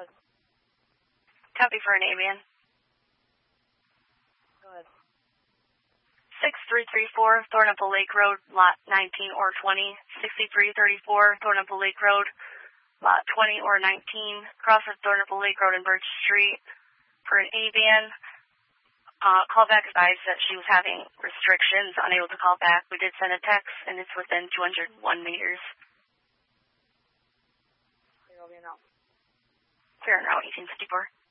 Copy for an Avian. Go ahead. 6334 Thornapple Lake Road, lot 19 or 20. 6334 Thornapple Lake Road, lot 20 or 19. Cross of Thornapple Lake Road and Birch Street for an Avian. Callback advised that she was having restrictions, unable to call back. We did send a text, and it's within 201 meters. Here will be an out. Clear and route 1854.